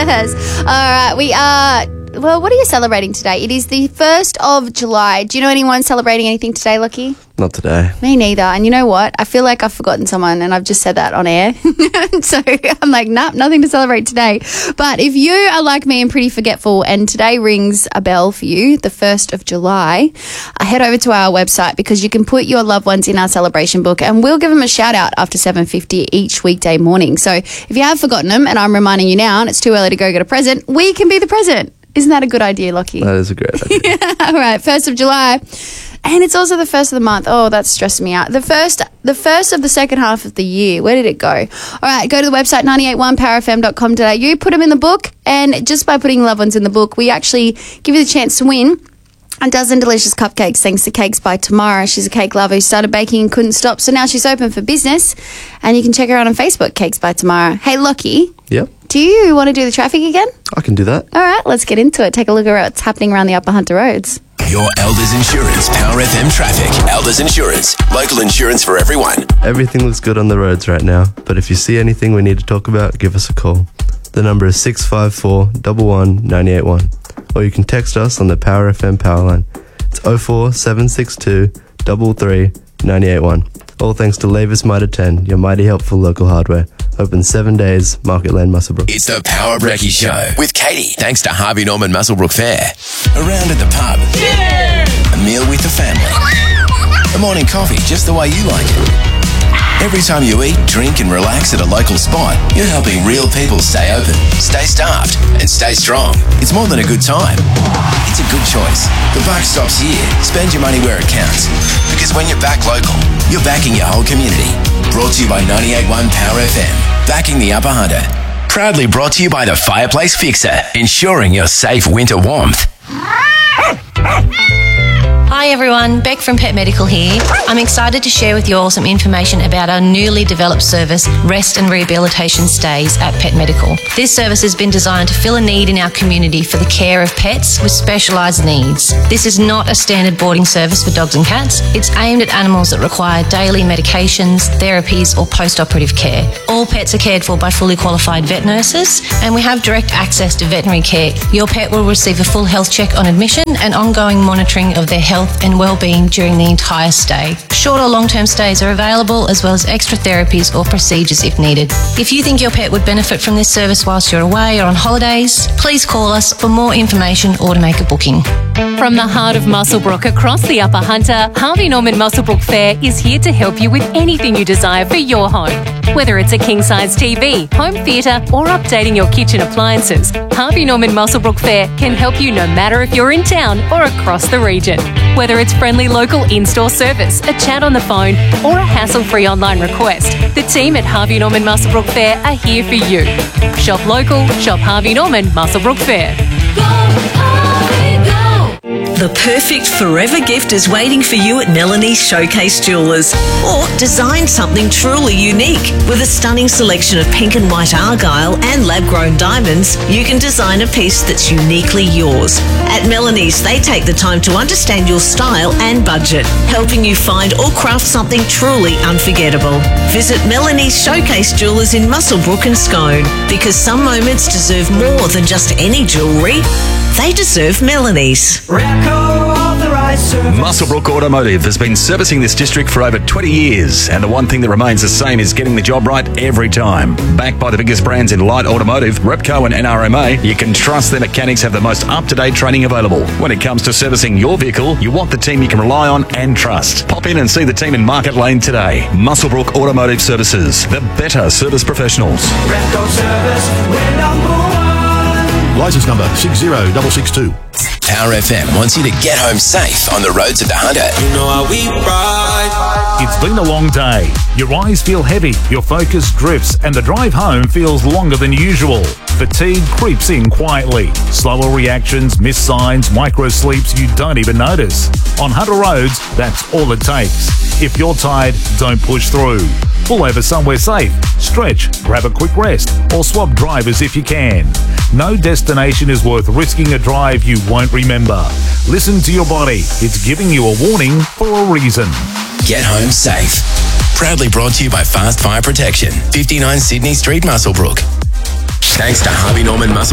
Yes. All right. We are... Well, what are you celebrating today? It is the 1st of July. Do you know anyone celebrating anything today, Lockie? Not today. Me neither. And you know what? I feel like I've forgotten someone and I've just said that on air. So I'm like, nah, nothing to celebrate today. But if you are like me and pretty forgetful and today rings a bell for you, the 1st of July, head over to our website because you can put your loved ones in our celebration book and we'll give them a shout out after 7:50 each weekday morning. So if you have forgotten them and I'm reminding you now and it's too early to go get a present, we can be the present. Isn't that a good idea, Lockie? That is a great idea. All right, 1st of July. And it's also the 1st of the month. Oh, that's stressing me out. The first of the second half of the year. Where did it go? All right, go to the website 981powerfm.com.au. You put them in the book, and just by putting loved ones in the book, we actually give you the chance to win a dozen delicious cupcakes thanks to Cakes by Tamara. She's a cake lover who started baking and couldn't stop, so now she's open for business. And you can check her out on Facebook, Cakes by Tamara. Hey, Lockie. Yep. Do you want to do the traffic again? I can do that. All right, let's get into it. Take a look at what's happening around the Upper Hunter roads. Your Elders Insurance Power FM traffic. Elders Insurance, local insurance for everyone. Everything looks good on the roads right now, but if you see anything we need to talk about, give us a call. The number is 654 11 981. Or you can text us on the Power FM power line. It's 04762 33 981. All thanks to Lavis Mitre 10, your mighty helpful local hardware. Open 7 days, Market Lane, Muswellbrook. It's the Power Brekkie Show with Katie. Thanks to Harvey Norman Muswellbrook Fair. Around at the pub. Yeah! A meal with the family. A morning coffee just the way you like it. Every time you eat, drink and relax at a local spot, you're helping real people stay open, stay staffed and stay strong. It's more than a good time. It's a good choice. The buck stops here. Spend your money where it counts. Because when you're back local, you're backing your whole community. Brought to you by 98.1 Power FM. Backing the Upper Hunter. Proudly brought to you by the Fireplace Fixer. Ensuring your safe winter warmth. Hi everyone, Beck from Pet Medical here. I'm excited to share with you all some information about our newly developed service, Rest and Rehabilitation Stays at Pet Medical. This service has been designed to fill a need in our community for the care of pets with specialised needs. This is not a standard boarding service for dogs and cats. It's aimed at animals that require daily medications, therapies or post-operative care. All pets are cared for by fully qualified vet nurses and we have direct access to veterinary care. Your pet will receive a full health check on admission and ongoing monitoring of their health and well-being during the entire stay. Short or long-term stays are available as well as extra therapies or procedures if needed. If you think your pet would benefit from this service whilst you're away or on holidays, please call us for more information or to make a booking. From the heart of Muswellbrook across the Upper Hunter, Harvey Norman Muswellbrook Fair is here to help you with anything you desire for your home. Whether it's a king-size TV, home theatre or updating your kitchen appliances, Harvey Norman Muswellbrook Fair can help you no matter if you're in town or across the region. Whether it's friendly local in-store service, a chat on the phone or a hassle-free online request, the team at Harvey Norman Muswellbrook Fair are here for you. Shop local, shop Harvey Norman Muswellbrook Fair. The perfect forever gift is waiting for you at Melanie's Showcase Jewellers. Or design something truly unique. With a stunning selection of pink and white argyle and lab-grown diamonds, you can design a piece that's uniquely yours. At Melanie's, they take the time to understand your style and budget, helping you find or craft something truly unforgettable. Visit Melanie's Showcase Jewellers in Muswellbrook and Scone, because some moments deserve more than just any jewellery. They deserve Melanie's. Muswellbrook Automotive has been servicing this district for over 20 years, and the one thing that remains the same is getting the job right every time. Backed by the biggest brands in light automotive, Repco and NRMA, you can trust their mechanics have the most up-to-date training available. When it comes to servicing your vehicle, you want the team you can rely on and trust. Pop in and see the team in Market Lane today. Muswellbrook Automotive Services, the better service professionals. Repco Service, we're number one. Licence number 60662. Power FM wants you to get home safe on the roads of the Hunter. You know how we ride. It's been a long day. Your eyes feel heavy, your focus drifts, and the drive home feels longer than usual. Fatigue creeps in quietly. Slower reactions, missed signs, micro sleeps you don't even notice. On Hunter roads, that's all it takes. If you're tired, don't push through. Pull over somewhere safe, stretch, grab a quick rest, or swap drivers if you can. No destination is worth risking a drive you won't remember. Listen to your body. It's giving you a warning for a reason. Get home safe. Proudly brought to you by Fast Fire Protection, 59 Sydney Street, Muswellbrook. Thanks to Harvey Norman Muswellbrook